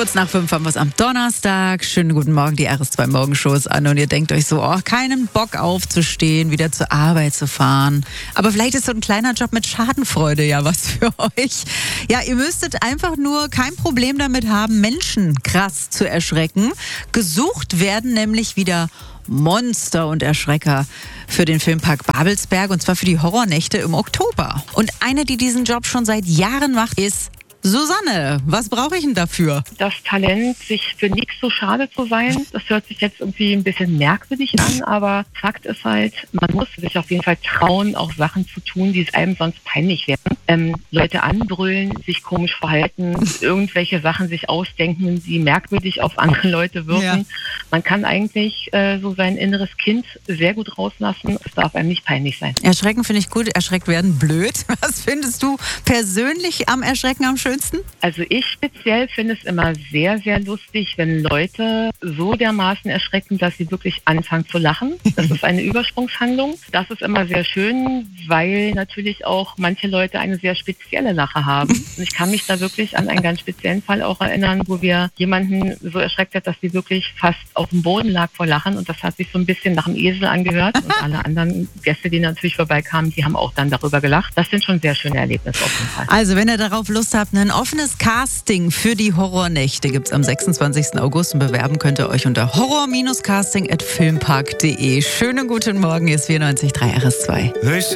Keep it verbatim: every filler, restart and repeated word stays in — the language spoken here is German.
Kurz nach fünf haben wir es am Donnerstag. Schönen guten Morgen, die R S zwei Morgenshow ist an und ihr denkt euch so, oh, keinen Bock aufzustehen, wieder zur Arbeit zu fahren. Aber vielleicht ist so ein kleiner Job mit Schadenfreude ja was für euch. Ja, ihr müsstet einfach nur kein Problem damit haben, Menschen krass zu erschrecken. Gesucht werden nämlich wieder Monster und Erschrecker für den Filmpark Babelsberg und zwar für die Horrornächte im Oktober. Und eine, die diesen Job schon seit Jahren macht, ist Susanne. Was brauche ich denn dafür? Das Talent, sich für nichts so schade zu sein, das hört sich jetzt irgendwie ein bisschen merkwürdig an, aber Fakt ist halt, man muss sich auf jeden Fall trauen, auch Sachen zu tun, die es einem sonst peinlich werden. Ähm, Leute anbrüllen, sich komisch verhalten, irgendwelche Sachen sich ausdenken, die merkwürdig auf andere Leute wirken. Ja. Man kann eigentlich äh, so sein inneres Kind sehr gut rauslassen. Es darf einem nicht peinlich sein. Erschrecken finde ich gut, erschreckt werden blöd. Was findest du persönlich am Erschrecken am schönsten? Also ich speziell finde es immer sehr, sehr lustig, wenn Leute so dermaßen erschrecken, dass sie wirklich anfangen zu lachen. Das ist eine Übersprungshandlung. Das ist immer sehr schön, weil natürlich auch manche Leute eine sehr spezielle Lache haben. Und ich kann mich da wirklich an einen ganz speziellen Fall auch erinnern, wo wir jemanden so erschreckt hat, dass sie wirklich fast auf dem Boden lag vor Lachen. Und das hat sich so ein bisschen nach einem Esel angehört. Und alle anderen Gäste, die natürlich vorbeikamen, die haben auch dann darüber gelacht. Das sind schon sehr schöne Erlebnisse auf jeden Fall. Also wenn ihr darauf Lust habt, ein offenes Casting für die Horrornächte gibt es am sechsundzwanzigsten August und bewerben könnt ihr euch unter horror Bindestrich casting at filmpark punkt de. Schönen guten Morgen, hier ist vierundneunzig Komma drei R S zwei.